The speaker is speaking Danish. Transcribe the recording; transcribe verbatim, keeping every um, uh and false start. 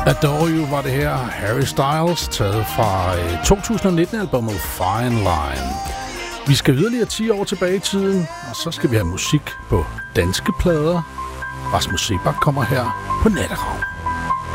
Adore You var det her. Harry Styles, taget fra to tusind nitten-albummet Fine Line. Vi skal yderligere ti år tilbage i tiden, og så skal vi have musik på danske plader. Rasmus Seebach kommer her på Natterav.